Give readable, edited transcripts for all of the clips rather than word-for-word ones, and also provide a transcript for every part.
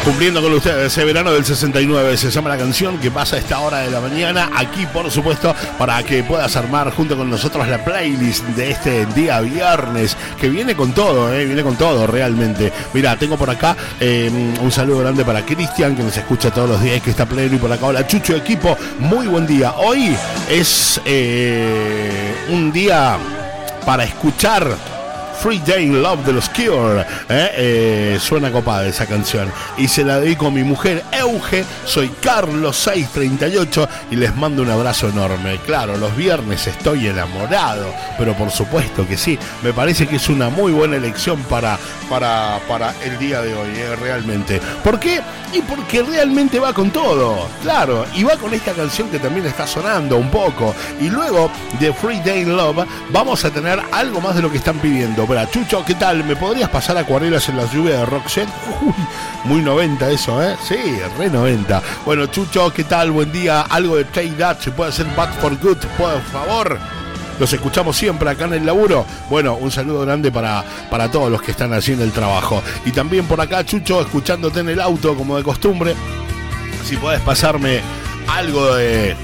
Cumpliendo con ustedes ese verano del 69, se llama la canción que pasa a esta hora de la mañana, aquí por supuesto, para que puedas armar junto con nosotros la playlist de este día viernes, que viene con todo, viene con todo realmente. Mira, tengo por acá un saludo grande para Cristian, que nos escucha todos los días, que está pleno, y por acá, hola Chucho, equipo, muy buen día. Hoy es un día para escuchar Free Day in Love de los Cure. Suena copada esa canción. Y se la dedico a mi mujer Euge. Soy Carlos 638 y les mando un abrazo enorme. Claro, los viernes estoy enamorado, pero por supuesto que sí. Me parece que es una muy buena elección para el día de hoy, realmente. ¿Por qué? Y porque realmente va con todo. Claro, y va con esta canción que también está sonando un poco. Y luego de Free Day in Love vamos a tener algo más de lo que están pidiendo. Para Chucho, ¿qué tal? ¿Me podrías pasar Acuarelas en la lluvia de Roxette? Uy, muy 90 eso, Sí, re 90. Bueno, Chucho, ¿qué tal? Buen día. Algo de Take That, se puede hacer Bad for Good, por favor. Los escuchamos siempre acá en el laburo. Bueno, un saludo grande para todos los que están haciendo el trabajo. Y también por acá, Chucho, escuchándote en el auto, como de costumbre. Si podés pasarme algo de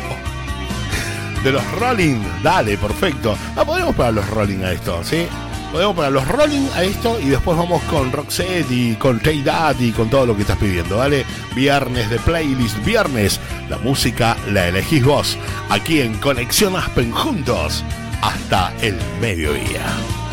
los Rolling. Dale, perfecto. Podemos para los Rolling a esto, ¿sí? Podemos para los Rolling a esto y después vamos con Roxette y con Take That y con todo lo que estás pidiendo, ¿vale? Viernes de playlist, viernes, la música la elegís vos, aquí en Conexión Aspen, juntos hasta el mediodía.